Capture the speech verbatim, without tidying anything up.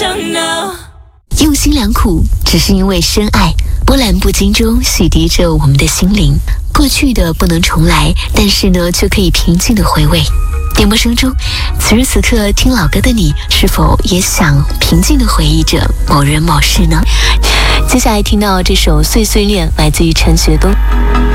用心良苦，只是因为深爱。波澜不惊中洗涤着我们的心灵。过去的不能重来，但是呢，却可以平静的回味。点播声中，此时此刻听老歌的你，是否也想平静的回忆着某人某事呢？接下来听到这首《碎碎念》，来自于陈学冬。